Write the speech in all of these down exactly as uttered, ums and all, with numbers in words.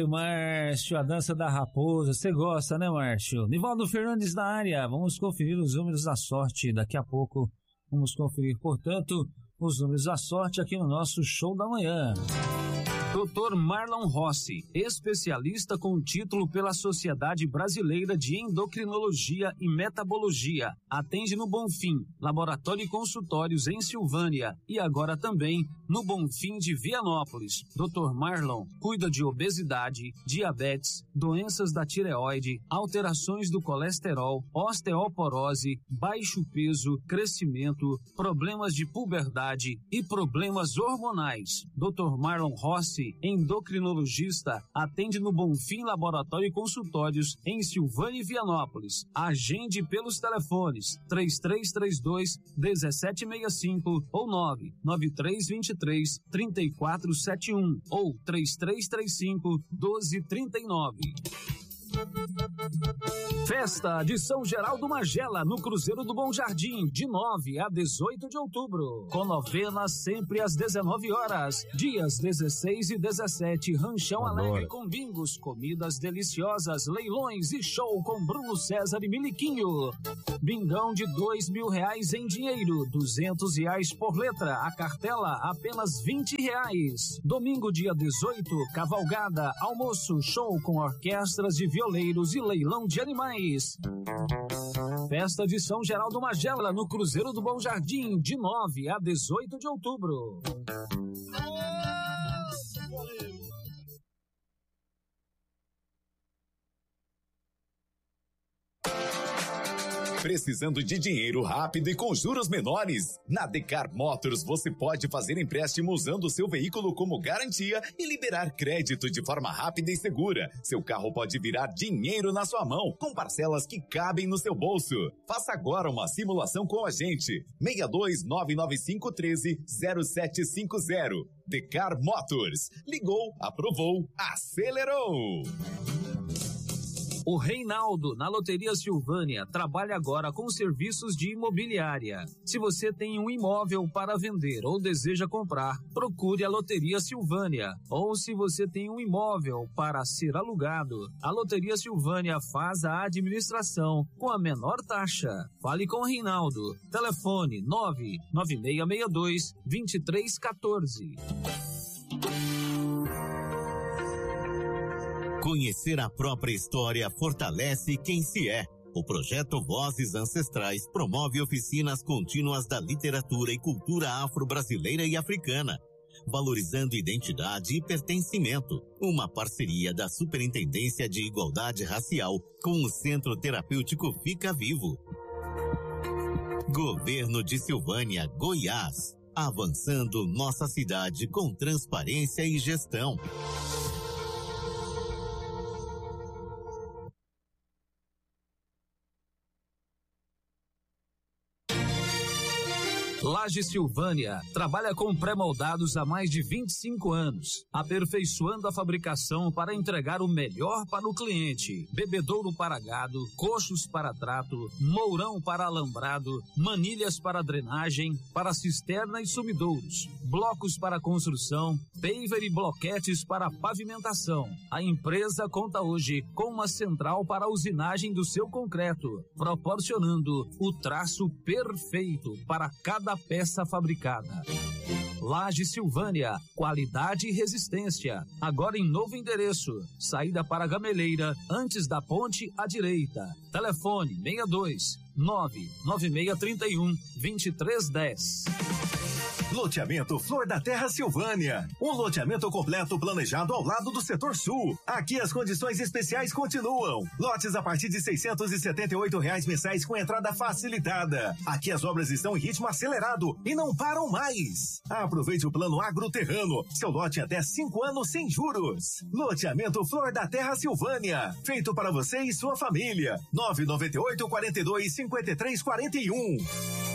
Aí, Márcio, a dança da raposa, você gosta, né, Márcio? Nivaldo Fernandes na área, vamos conferir os números da sorte daqui a pouco. Vamos conferir, portanto, os números da sorte aqui no nosso Show da Manhã. doutor Marlon Rossi, especialista com título pela Sociedade Brasileira de Endocrinologia e Metabologia, atende no Bonfim, laboratório e consultórios em Silvânia e agora também no Bonfim de Vianópolis. doutor Marlon cuida de obesidade, diabetes, doenças da tireoide, alterações do colesterol, osteoporose, baixo peso, crescimento, problemas de puberdade e problemas hormonais. doutor Marlon Rossi, endocrinologista, atende no Bonfim Laboratório e Consultórios em Silvânia e Vianópolis. Agende pelos telefones três três três dois, um sete seis cinco ou nove nove três dois três, três quatro sete um ou três três três cinco, doze trinta e nove. Festa de São Geraldo Magela no Cruzeiro do Bom Jardim, de nove a dezoito de outubro. Com novenas sempre às dezenove horas. Dias dezesseis e dezessete, Ranchão Adoro. Alegre com bingos, comidas deliciosas, leilões e show com Bruno César e Miliquinho. Bingão de dois mil reais em dinheiro, duzentos reais por letra. A cartela apenas vinte reais. Domingo, dia dezoito, cavalgada, almoço, show com orquestras de violeiros e leilão de animais. Festa de São Geraldo Magela no Cruzeiro do Bom Jardim, de nove a dezoito de outubro. Precisando de dinheiro rápido e com juros menores? Na Decar Motors você pode fazer empréstimo usando o seu veículo como garantia e liberar crédito de forma rápida e segura. Seu carro pode virar dinheiro na sua mão, com parcelas que cabem no seu bolso. Faça agora uma simulação com a gente. seis dois nove nove cinco um três zero sete cinco zero. Decar Motors. Ligou, aprovou, acelerou! O Reinaldo, na Loteria Silvânia, trabalha agora com serviços de imobiliária. Se você tem um imóvel para vender ou deseja comprar, procure a Loteria Silvânia. Ou se você tem um imóvel para ser alugado, a Loteria Silvânia faz a administração com a menor taxa. Fale com o Reinaldo. Telefone nove nove seis seis dois, dois três um quatro. Conhecer a própria história fortalece quem se é. O projeto Vozes Ancestrais promove oficinas contínuas da literatura e cultura afro-brasileira e africana, valorizando identidade e pertencimento. Uma parceria da Superintendência de Igualdade Racial com o Centro Terapêutico Fica Vivo. Governo de Silvânia, Goiás. Avançando nossa cidade com transparência e gestão. Laje Silvânia trabalha com pré-moldados há mais de vinte e cinco anos, aperfeiçoando a fabricação para entregar o melhor para o cliente. Bebedouro para gado, coxos para trato, mourão para alambrado, manilhas para drenagem, para cisterna e sumidouros, blocos para construção, paver e bloquetes para pavimentação. A empresa conta hoje com uma central para a usinagem do seu concreto, proporcionando o traço perfeito para cada peça fabricada. Laje Silvânia, qualidade e resistência. Agora em novo endereço. Saída para Gameleira, antes da ponte à direita. Telefone seis dois nove nove seis três um, dois três um zero. Loteamento Flor da Terra Silvânia. Um loteamento completo planejado ao lado do setor sul. Aqui as condições especiais continuam. Lotes a partir de seiscentos e setenta e oito reais mensais com entrada facilitada. Aqui as obras estão em ritmo acelerado e não param mais. Aproveite o plano agroterrano. Seu lote em até cinco anos sem juros. Loteamento Flor da Terra Silvânia. Feito para você e sua família. nove nove oito, quatro dois, cinco três quatro um.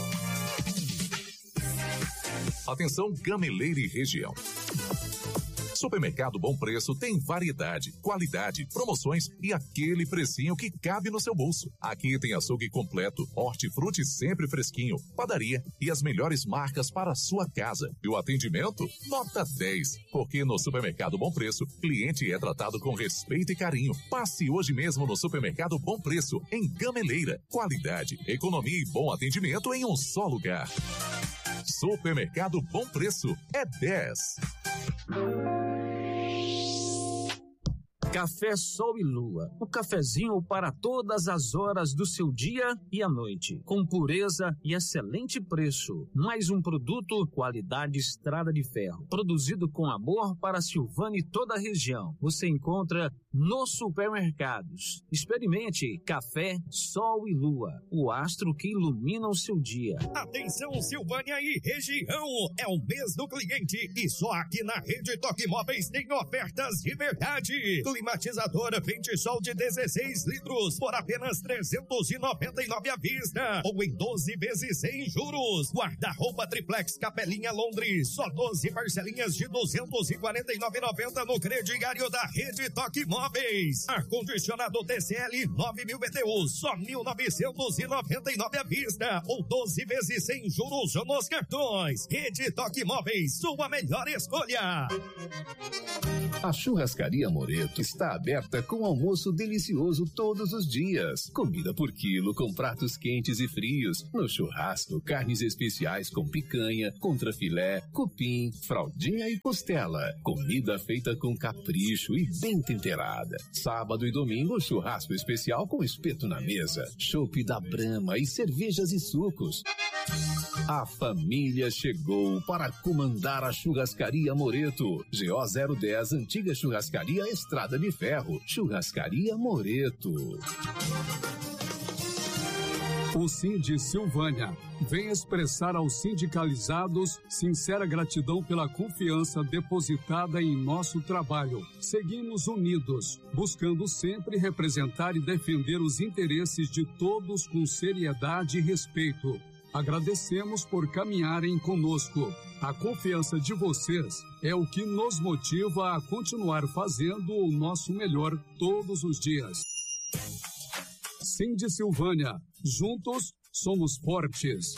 Atenção, Gameleira e região. Supermercado Bom Preço tem variedade, qualidade, promoções e aquele precinho que cabe no seu bolso. Aqui tem açougue completo, hortifruti sempre fresquinho, padaria e as melhores marcas para a sua casa. E o atendimento? Nota dez. Porque no Supermercado Bom Preço, cliente é tratado com respeito e carinho. Passe hoje mesmo no Supermercado Bom Preço, em Gameleira. Qualidade, economia e bom atendimento em um só lugar. Supermercado Bom Preço é dez. Café Sol e Lua, o cafezinho para todas as horas do seu dia e à noite, com pureza e excelente preço. Mais um produto qualidade Estrada de Ferro, produzido com amor para Silvânia e toda a região. Você encontra nos supermercados. Experimente Café Sol e Lua, o astro que ilumina o seu dia. Atenção Silvânia e região, é o mês do cliente e só aqui na Rede Toque Móveis tem ofertas de verdade. Climatizadora Ventisol de dezesseis litros por apenas trezentos e noventa e nove à vista ou em doze vezes sem juros. Guarda-roupa triplex Capelinha Londres, só doze parcelinhas de duzentos e quarenta e nove reais e noventa centavos no crediário da Rede Toque Móveis. Ar-condicionado T C L nove mil B T U, só mil novecentos e noventa e nove à vista ou doze vezes sem juros nos cartões. Rede Toque Móveis, sua melhor escolha. A Churrascaria Moreto está aberta com almoço delicioso todos os dias. Comida por quilo com pratos quentes e frios. No churrasco, carnes especiais com picanha, contrafilé, cupim, fraldinha e costela. Comida feita com capricho e bem temperada. Sábado e domingo, churrasco especial com espeto na mesa. Chopp da Brahma e cervejas e sucos. A família chegou para comandar a Churrascaria Moreto. G O zero dez, antiga Churrascaria Estrada de Ferro. Churrascaria Moreto. O Sind Silvânia vem expressar aos sindicalizados sincera gratidão pela confiança depositada em nosso trabalho. Seguimos unidos, buscando sempre representar e defender os interesses de todos com seriedade e respeito. Agradecemos por caminharem conosco. A confiança de vocês é o que nos motiva a continuar fazendo o nosso melhor todos os dias. Sind Silvânia, juntos somos fortes.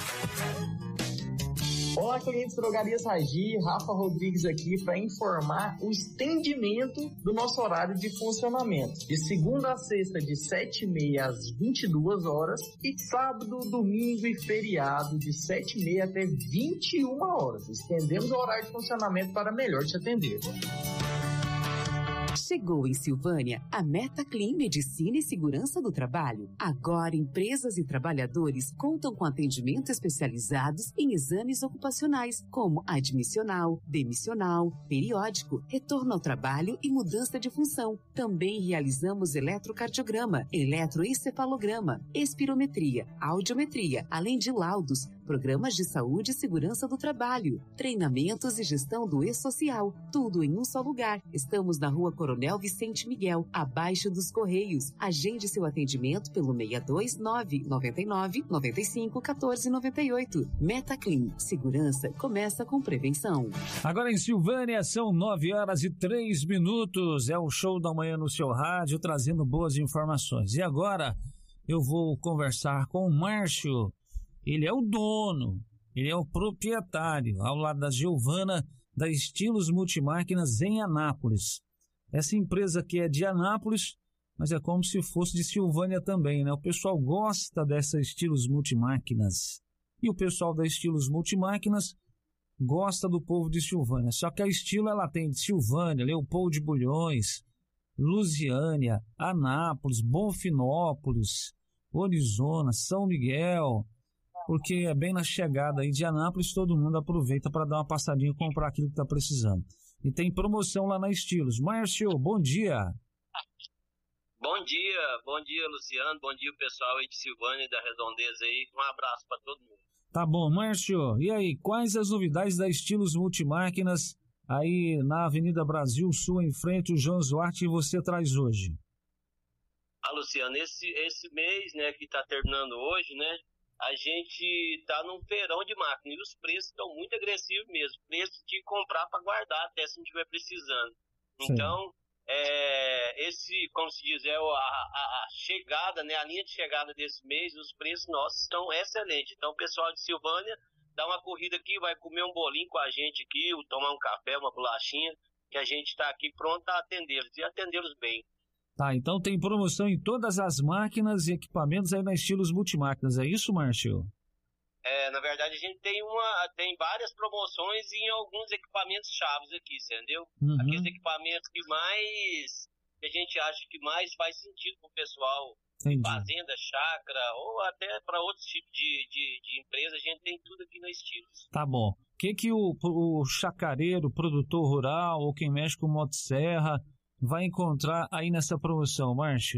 Olá, clientes Drogarias Ragi, Rafa Rodrigues aqui para informar o estendimento do nosso horário de funcionamento. De segunda a sexta, de sete e meia às vinte e duas horas e sábado, domingo e feriado, de sete e meia até vinte e uma horas. Estendemos o horário de funcionamento para melhor te atender. Chegou em Silvânia a MetaClean Medicina e Segurança do Trabalho. Agora, empresas e trabalhadores contam com atendimento especializados em exames ocupacionais, como admissional, demissional, periódico, retorno ao trabalho e mudança de função. Também realizamos eletrocardiograma, eletroencefalograma, espirometria, audiometria, além de laudos, programas de saúde e segurança do trabalho, treinamentos e gestão do e-social, tudo em um só lugar. Estamos na Rua Coronel Vicente Miguel, abaixo dos Correios. Agende seu atendimento pelo seis dois nove, nove nove, nove cinco, um quatro nove oito. MetaClean, segurança começa com prevenção. Agora em Silvânia são nove horas e três minutos, é o Show da Manhã no seu rádio, trazendo boas informações. E agora eu vou conversar com o Márcio. Ele é o dono, ele é o proprietário, ao lado da Giovana, da Estilos Multimáquinas em Anápolis. Essa empresa aqui é de Anápolis, mas é como se fosse de Silvânia também, né? O pessoal gosta dessa Estilos Multimáquinas. E o pessoal da Estilos Multimáquinas gosta do povo de Silvânia. Só que a Estilo, ela tem de Silvânia, Leopoldo de Bulhões, Lusiânia, Anápolis, Bonfinópolis, Orizona, São Miguel... Porque é bem na chegada aí de Anápolis, todo mundo aproveita para dar uma passadinha e comprar aquilo que está precisando. E tem promoção lá na Estilos. Márcio, bom dia. Bom dia, bom dia, Luciano, bom dia o pessoal aí de Silvânia e da Redondeza aí. Um abraço para todo mundo. Tá bom, Márcio. E aí, quais as novidades da Estilos Multimáquinas aí na Avenida Brasil Sul, em frente ao João Duarte, que você traz hoje? Ah, Luciano, esse, esse mês, né, que está terminando hoje, né? a gente está num feirão de máquina e os preços estão muito agressivos mesmo. Preço de comprar para guardar até se não estiver precisando. Sim. Então, é, esse, como se diz, é a, a, a chegada, né, a linha de chegada desse mês, os preços nossos estão excelentes. Então, o pessoal de Silvânia dá uma corrida aqui, vai comer um bolinho com a gente aqui, tomar um café, uma bolachinha, que a gente está aqui pronto a atendê-los e atendê-los bem. Tá, então tem promoção em todas as máquinas e equipamentos aí na Estilos Multimáquinas, é isso, Márcio? É, na verdade a gente tem uma, tem várias promoções em alguns equipamentos chaves aqui, entendeu? Uhum. Aqueles equipamentos que mais, que a gente acha que mais faz sentido pro pessoal, Entendi. Fazenda, chácara, ou até para outros tipos de, de, de empresa, a gente tem tudo aqui na Estilos. Tá bom. O que que o, o chacareiro, produtor rural, ou quem mexe com motosserra, vai encontrar aí nessa promoção, Márcio?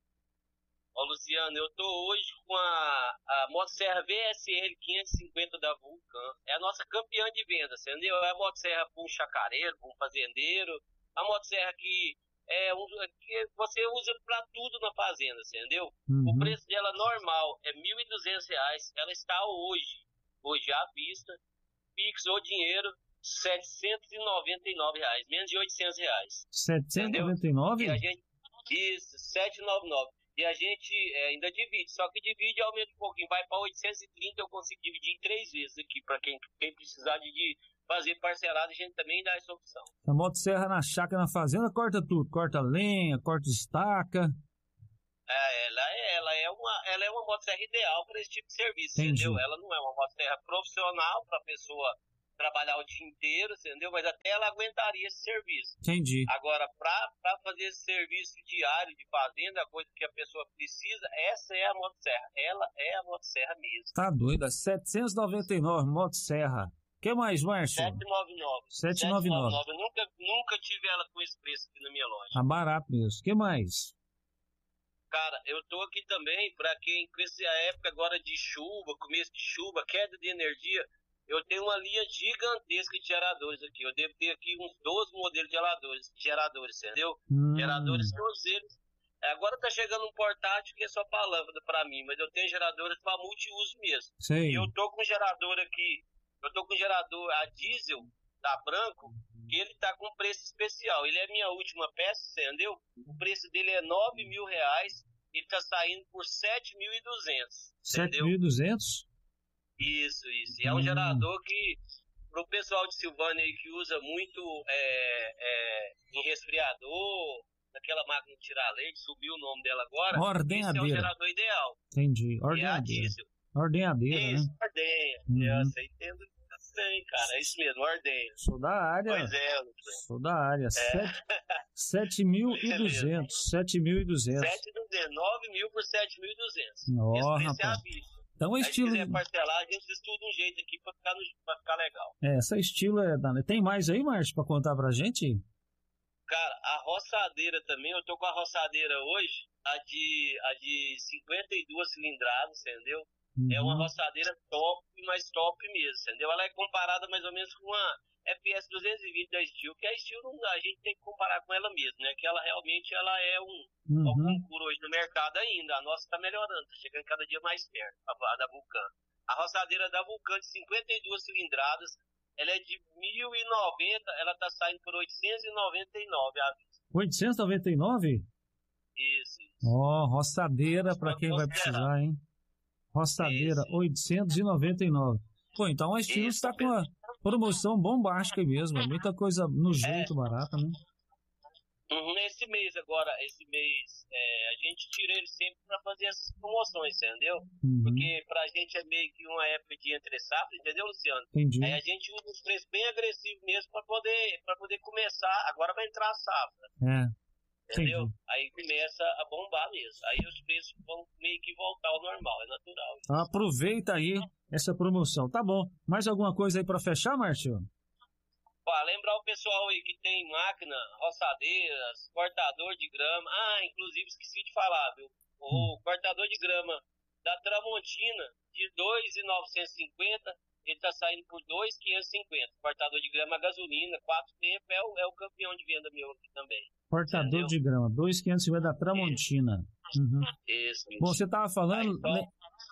Ó, Luciano, eu tô hoje com a, a motosserra V S L quinhentos e cinquenta da Vulcan. É a nossa campeã de vendas, entendeu? É a motosserra para um chacareiro, para um fazendeiro. A motosserra que, é um, que você usa para tudo na fazenda, entendeu? Uhum. O preço dela normal é mil e duzentos reais. Ela está hoje, hoje à vista, Pix ou dinheiro, setecentos e noventa e nove reais, menos de oitocentos reais. setecentos e noventa e nove? E a gente, isso, setecentos e noventa e nove. E a gente é, ainda divide, só que divide aumenta um pouquinho, vai para oitocentos e trinta, eu consigo dividir em três vezes aqui, para quem, quem precisar de, de fazer parcelado, a gente também dá essa opção. A motosserra na chácara, na fazenda, corta tudo, corta lenha, corta estaca. É, ela, é, ela, é uma, ela é uma motosserra ideal para esse tipo de serviço, Entendi. Entendeu? Ela não é uma motosserra profissional para a pessoa trabalhar o dia inteiro, entendeu? Mas até ela aguentaria esse serviço. Entendi. Agora, para fazer esse serviço diário de fazenda, a coisa que a pessoa precisa, essa é a motosserra. Ela é a motosserra mesmo. Tá doida. setecentos e noventa e nove, motosserra. O que mais, Márcio? setecentos e noventa e nove. setecentos e noventa e nove. Eu nunca, nunca tive ela com esse preço aqui na minha loja. Tá barato mesmo. O que mais? Cara, eu tô aqui também para quem, com essa época agora de chuva, começo de chuva, queda de energia, eu tenho uma linha gigantesca de geradores aqui. Eu devo ter aqui uns doze modelos de geradores, geradores, entendeu? Hum. Geradores todos eles. Agora tá chegando um portátil que é só para lâmpada para mim, mas eu tenho geradores para multiuso mesmo. Sim. E eu tô com um gerador aqui, eu tô com um gerador a diesel da Branco, que ele tá com preço especial. Ele é minha última peça, entendeu? O preço dele é nove mil reais, ele tá saindo por sete mil e duzentos. sete mil e duzentos? Isso, isso. E é um hum. gerador que, pro pessoal de Silvânia aí que usa muito é, é, em resfriador, naquela máquina de tirar leite, subiu o nome dela agora. Ordenhadeira. Esse é um gerador ideal. Entendi. Ordenhadeira. É Ordenhadeira, isso, né? ordenha. Uhum. Você entende bem, cara. É isso mesmo, ordenha. Sou da área. Pois é, Luciano. Sou da área. É. sete mil e duzentos. sete mil e duzentos. sete mil e duzentos. nove mil por sete mil e duzentos. Ó, esse rapaz. É a vista. Então, é estilo... Se quiser parcelar, a gente estuda um jeito aqui pra ficar, no... pra ficar legal. É, essa estilo é... Tem mais aí, Márcio, pra contar pra gente? Cara, a roçadeira também, eu tô com a roçadeira hoje, a de, a de cinquenta e duas cilindradas, entendeu? Uhum. É uma roçadeira top, mas top mesmo, entendeu? Ela é comparada mais ou menos com uma F S duzentos e vinte da Steel, que a Steel não dá, a gente tem que comparar com ela mesmo, né? Que ela realmente ela é um, uhum. um concurso hoje no mercado ainda. A nossa tá melhorando, tá chegando cada dia mais perto, a, a da Vulcan. A roçadeira da Vulcan de cinquenta e duas cilindradas, ela é de mil e noventa, ela tá saindo por oitocentos e noventa e nove à vista. oitocentos e noventa e nove? Isso, isso. Ó, oh, roçadeira pra quem vai precisar, hein? Roçadeira, isso. oitocentos e noventa e nove. Pô, então a Steel está com uma promoção bombástica mesmo, muita coisa no jeito, é. barata, né? Uhum, esse mês agora, esse mês, é, a gente tira ele sempre para fazer as promoções, entendeu? Uhum. Porque pra gente é meio que uma época de entre safra, entendeu, Luciano? Entendi. Aí a gente usa os preços bem agressivos mesmo para poder, pra poder começar, agora vai entrar a safra. É. Entendeu? Entendi. Aí começa a bombar mesmo. Aí os preços vão meio que voltar ao normal, é natural. Isso. Aproveita aí essa promoção, tá bom. Mais alguma coisa aí para fechar, Márcio? Ó, lembrar o pessoal aí que tem máquina, roçadeiras, cortador de grama. Ah, inclusive esqueci de falar, viu? O hum. cortador de grama da Tramontina de dois mil novecentos e cinquenta, ele tá saindo por dois mil quinhentos e cinquenta. Cortador de grama gasolina, quatro tempos, é o, é o campeão de venda meu aqui também. Cortador Entendeu? de grama, dois mil quinhentos e cinquenta da Tramontina. Uhum. Isso, isso. Bom, você tava falando... Aí, então...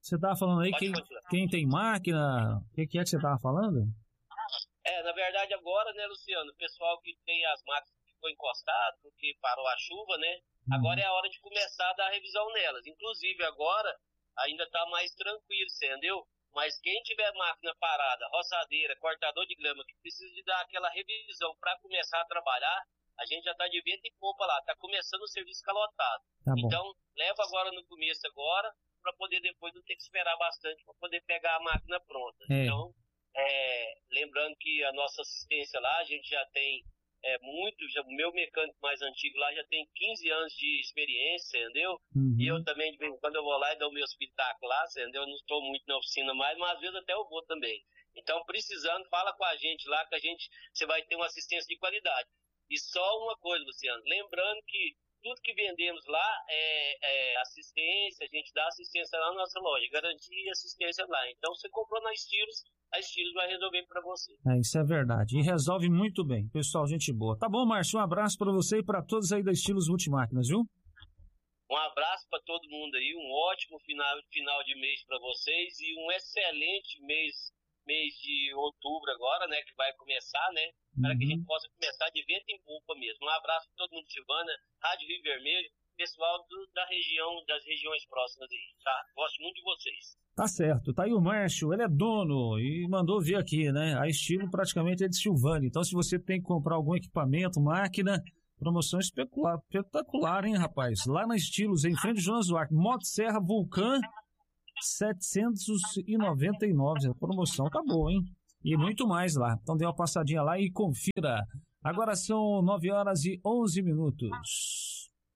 Você estava falando aí quem, quem tem máquina, o que, que é que você estava falando? É, na verdade agora, né, Luciano, o pessoal que tem as máquinas que ficou encostado, porque parou a chuva, né, hum. agora é a hora de começar a dar revisão nelas. Inclusive agora ainda está mais tranquilo, entendeu? Mas quem tiver máquina parada, roçadeira, cortador de grama, que precisa de dar aquela revisão para começar a trabalhar, a gente já está de vento e popa lá, está começando o serviço calotado. Tá então, leva agora no começo agora, para poder depois não ter que esperar bastante para poder pegar a máquina pronta. É. Então, é, lembrando que a nossa assistência lá, a gente já tem é, muito, já, o meu mecânico mais antigo lá já tem quinze anos de experiência, entendeu? Uhum. E eu também, de vez em quando eu vou lá e dou o meu espetáculo lá, entendeu? Eu não estou muito na oficina mais, mas às vezes até eu vou também. Então, precisando, fala com a gente lá que a gente, você vai ter uma assistência de qualidade. E só uma coisa, Luciano, lembrando que tudo que vendemos lá é, é assistência, a gente dá assistência lá na nossa loja, garantia e assistência lá. Então, você comprou na Estilos, a Estilos vai resolver para você. É, isso é verdade. E resolve muito bem. Pessoal, gente boa. Tá bom, Márcio? Um abraço para você e para todos aí da Estilos Multimáquinas, viu? Um abraço para todo mundo aí, um ótimo final, final de mês para vocês e um excelente mês, mês de outubro agora, né, que vai começar, né? Para que a gente possa começar de vento em popa mesmo. Um abraço para todo mundo de Silvânia, Rádio Rio Vermelho, pessoal do, da região, das regiões próximas aí, tá? Gosto muito de vocês. Tá certo, tá aí o Márcio, ele é dono e mandou vir aqui, né? A Estilo praticamente é de Silvânia. Então, se você tem que comprar algum equipamento, máquina, promoção espetacular, espetacular, hein, rapaz? Lá na Estilos, em frente de Jonas Duarte, Motosserra Vulcan setecentos e noventa e nove. A promoção tá boa, hein? E muito mais lá. Então dê uma passadinha lá e confira. Agora são nove horas e onze minutos.